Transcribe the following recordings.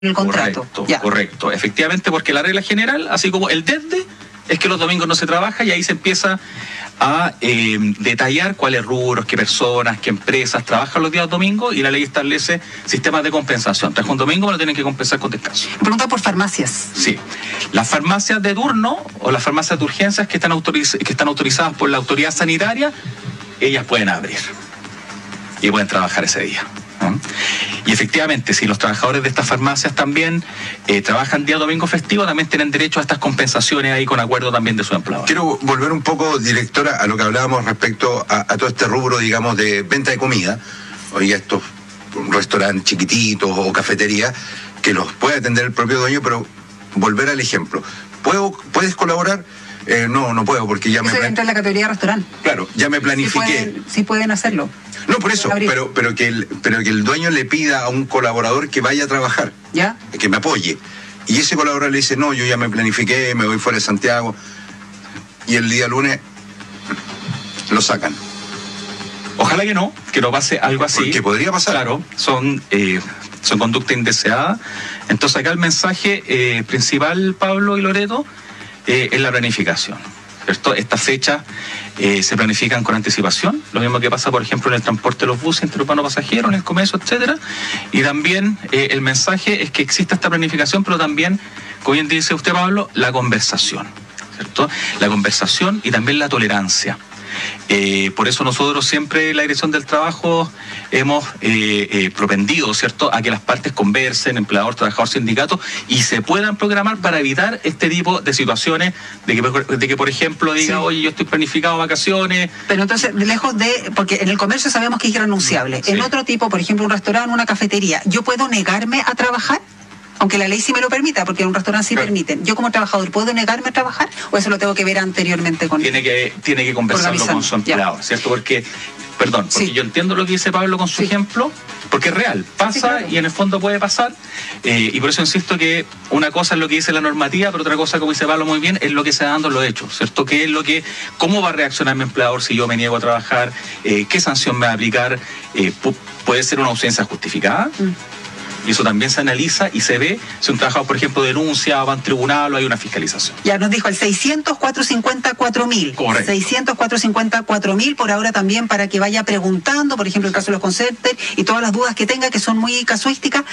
el contrato. Correcto, correcto. Efectivamente, porque la regla general, así como el desde, es que los domingos no se trabaja y ahí se empieza a detallar cuáles rubros, qué personas, qué empresas trabajan los días domingos y la ley establece sistemas de compensación. Trabajo un domingo, me lo tienen que compensar con descanso. Pregunta por farmacias. Sí. Las farmacias de turno o las farmacias de urgencias que están autorizadas por la autoridad sanitaria, ellas pueden abrir y pueden trabajar ese día. Y efectivamente, si los trabajadores de estas farmacias también trabajan día domingo festivo, también tienen derecho a estas compensaciones ahí con acuerdo también de su empleador. Quiero volver un poco, directora, a lo que hablábamos respecto a todo este rubro, digamos, de venta de comida. Hoy estos restaurantes chiquititos o cafeterías que los puede atender el propio dueño, pero volver al ejemplo. ¿Puedes colaborar? No puedo porque ya eso me... entra en la categoría restaurante. Claro, ya me planifiqué. Sí pueden hacerlo. No, por eso, pero que el dueño le pida a un colaborador que vaya a trabajar, ¿ya? Que me apoye. Y ese colaborador le dice, no, yo ya me planifiqué, me voy fuera de Santiago. Y el día lunes lo sacan. Ojalá que no pase algo así. Porque podría pasar. Claro, son conducta indeseada. Entonces acá el mensaje principal, Pablo y Loreto, es la planificación. ¿Cierto? Estas fechas se planifican con anticipación, lo mismo que pasa, por ejemplo, en el transporte de los buses interurbanos pasajeros, en el comercio, etcétera. Y también el mensaje es que exista esta planificación, pero también, como bien dice usted, Pablo, la conversación, ¿cierto? La conversación y también la tolerancia. Por eso nosotros siempre en la Dirección del Trabajo hemos propendido, ¿cierto?, a que las partes conversen, empleador, trabajador, sindicato, y se puedan programar para evitar este tipo de situaciones de que por ejemplo, diga, sí, oye, yo estoy planificado vacaciones. Pero entonces, lejos de, porque en el comercio sabemos que es irrenunciable. Sí. En otro tipo, por ejemplo, un restaurante, una cafetería, ¿yo puedo negarme a trabajar? Aunque la ley sí me lo permita, porque en un restaurante sí permiten. ¿Yo como trabajador puedo negarme a trabajar o eso lo tengo que ver anteriormente con él? Tiene que conversarlo con su empleado, ya, ¿cierto? Porque sí, yo entiendo lo que dice Pablo con su sí, ejemplo, porque es real, pasa, sí, claro, y en el fondo puede pasar, y por eso insisto que una cosa es lo que dice la normativa, pero otra cosa, como dice Pablo muy bien, es lo que se va dando en los hechos, ¿cierto? ¿Cómo va a reaccionar mi empleador si yo me niego a trabajar? ¿Qué sanción me va a aplicar? ¿Puede ser una ausencia justificada? Y eso también se analiza y se ve si un trabajador, por ejemplo, denuncia, va en tribunal o hay una fiscalización. Ya nos dijo el 600-450-4000. Correcto. 600-450-4000 por ahora también para que vaya preguntando, por ejemplo, el caso de los conceptos y todas las dudas que tenga que son muy casuísticas.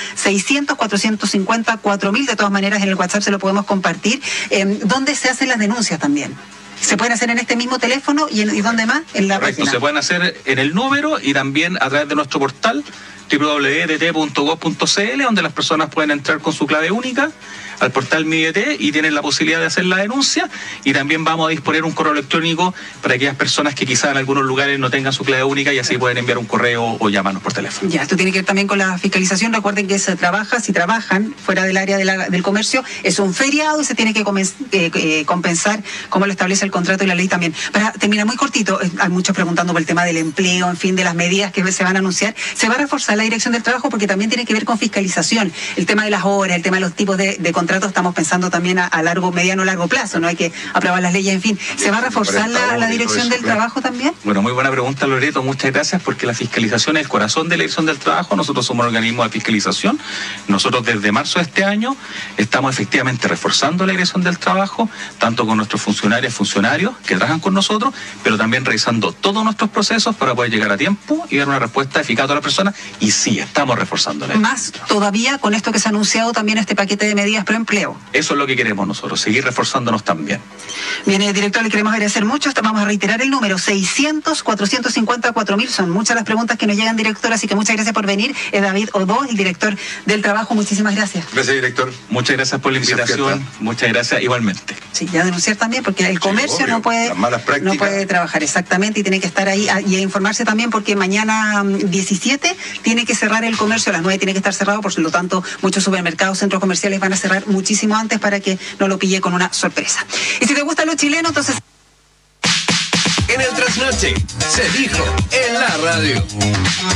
600-450-4000. De todas maneras, en el WhatsApp se lo podemos compartir. ¿Dónde se hacen las denuncias también? ¿Se pueden hacer en este mismo teléfono y dónde más? En la Correcto, página. Se pueden hacer en el número y también a través de nuestro portal www.dt.gov.cl, donde las personas pueden entrar con su clave única al portal MiDT y tienen la posibilidad de hacer la denuncia, y también vamos a disponer un correo electrónico para aquellas personas que quizás en algunos lugares no tengan su clave única y así pueden enviar un correo o llamarnos por teléfono. Ya, esto tiene que ver también con la fiscalización. Recuerden que si trabajan fuera del área del comercio, es un feriado y se tiene que compensar como lo establece el contrato y la ley también. Para terminar muy cortito, hay muchos preguntando por el tema del empleo, en fin, de las medidas que se van a anunciar. Se va a reforzar la Dirección del Trabajo porque también tiene que ver con fiscalización. El tema de las horas, el tema de los tipos de contratos, estamos pensando también a mediano, largo plazo, ¿no? Hay que aprobar las leyes, en fin. ¿Se va a reforzar la Dirección del Trabajo también? Bueno, muy buena pregunta, Loreto, muchas gracias, porque la fiscalización es el corazón de la Dirección del Trabajo. Nosotros somos un organismo de fiscalización. Nosotros desde marzo de este año estamos efectivamente reforzando la Dirección del Trabajo, tanto con nuestros funcionarios que trabajan con nosotros, pero también revisando todos nuestros procesos para poder llegar a tiempo y dar una respuesta eficaz a todas las personas. Y sí, estamos reforzándole. Más todavía con esto que se ha anunciado también este paquete de medidas pro empleo. Eso es lo que queremos nosotros, seguir reforzándonos también. Bien, director, le queremos agradecer mucho. Vamos a reiterar el número, 600-450-4000. Son muchas las preguntas que nos llegan, director, así que muchas gracias por venir. Es David Odó, el director del Trabajo. Muchísimas gracias. Gracias, director. Muchas gracias por la invitación. Muchas gracias, igualmente. Sí, ya denunciar también, porque el comercio no puede trabajar, exactamente, y tiene que estar ahí y a informarse también, porque mañana 17 tiene que cerrar el comercio, a las 9 tiene que estar cerrado, por lo tanto, muchos supermercados, centros comerciales van a cerrar muchísimo antes para que no lo pille con una sorpresa. Y si te gusta lo chileno, entonces... En el trasnoche se dijo en la radio.